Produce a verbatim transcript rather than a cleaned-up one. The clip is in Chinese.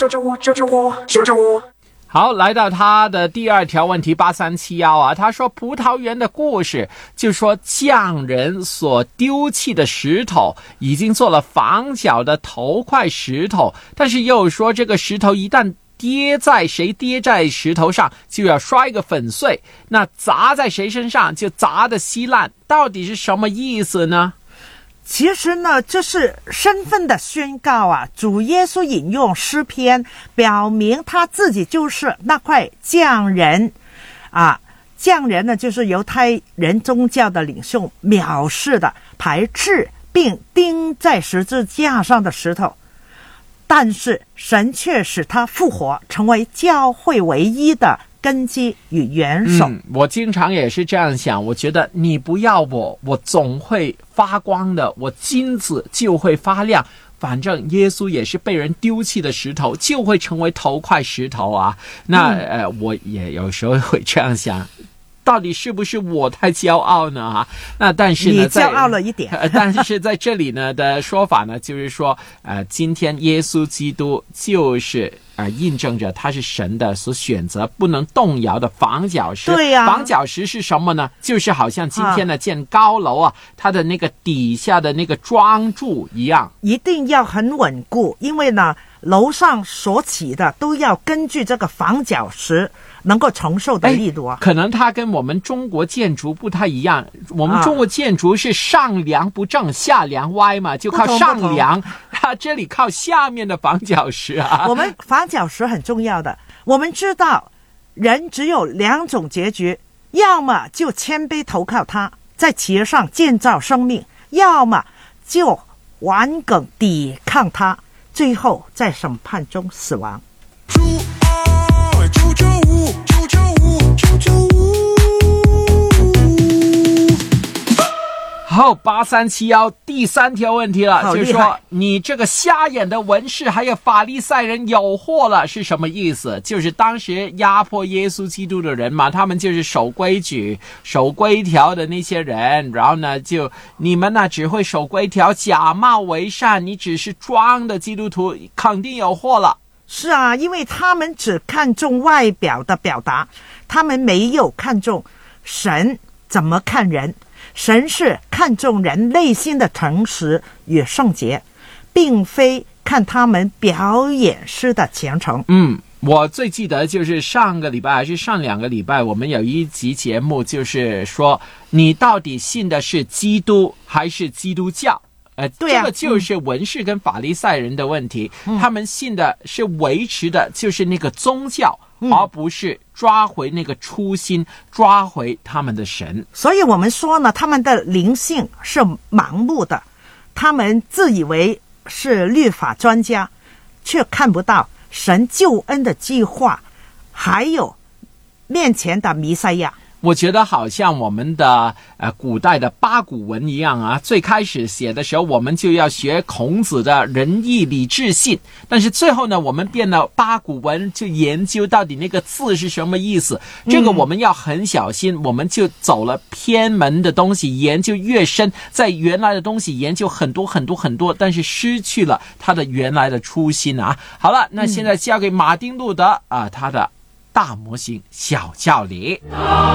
救救我！救救我！救救我！ 好，来到他的第二条问题八三七一啊，他说葡萄园的故事，就说匠人所丢弃的石头已经做了房角的头块石头，但是又说这个石头一旦跌在谁跌在石头上就要摔个粉碎，那砸在谁身上就砸得稀烂，到底是什么意思呢？ 其实呢，这是身份的宣告啊。主耶稣引用诗篇，表明他自己就是那块匠人啊。匠人呢，就是犹太人宗教的领袖藐视的、排斥并钉在十字架上的石头，但是神却使他复活，成为教会唯一的根基与元首。 嗯，我经常也是这样想，我觉得你不要我，我总会发光的，我金子就会发亮。反正耶稣也是被人丢弃的石头，就会成为头块石头啊。那、嗯、呃，我也有时候会这样想，到底是不是我太骄傲呢？啊，那但是呢， 你骄傲了一点。 呃、但是在这里呢的说法呢，就是说，呃，今天耶稣基督就是呃印证着他是神的所选择不能动摇的房角石。 对呀、啊， 房角石是什么呢？就是好像今天的建高楼啊，它的那个底下的那个桩柱一样， 一定要很稳固，因为呢，楼上所起的都要根据这个房角石能够承受的力度啊。 可能它跟我们中国建筑不太一样，我们中国建筑是上梁不正下梁歪嘛，就靠上梁，它这里靠下面的房角石啊。 我们房角石很重要的，我们知道人只有两种结局，要么就谦卑投靠他，在企业上建造生命，要么就顽梗抵抗他，最后在审判中死亡。 主啊，救救我！救救我！救救我！ 好，八三七一第三条问题了，就是说你这个瞎眼的文士还有法利赛人有祸了，是什么意思？就是当时压迫耶稣基督的人嘛，他们就是守规矩、守规条的那些人，然后呢，就你们呢只会守规条，假冒为善，你只是装的基督徒，肯定有祸了。 是啊，因为他们只看重外表的表达，他们没有看重神怎么看人。神是看重人内心的诚实与圣洁，并非看他们表演式的虔诚。 嗯，我最记得就是上个礼拜还是上两个礼拜，我们有一集节目，就是说你到底信的是基督还是基督教？呃， 对啊， 这个就是文士跟法利赛人的问题，嗯、他们信的是维持的就是那个宗教。嗯、而不是抓回那个初心，抓回他们的神。 所以我们说呢，他们的灵性是盲目的，他们自以为是律法专家，却看不到神救恩的计划，还有面前的弥赛亚。 我觉得好像我们的呃古代的八股文一样啊，最开始写的时候我们就要学孔子的仁义礼智信，但是最后呢我们变了八股文，就研究到底那个字是什么意思，这个我们要很小心、嗯、我们就走了偏门的东西，研究越深，在原来的东西研究很多很多很多，但是失去了它的原来的初心啊。好了，那现在交给马丁路德啊，他的大模型小教理。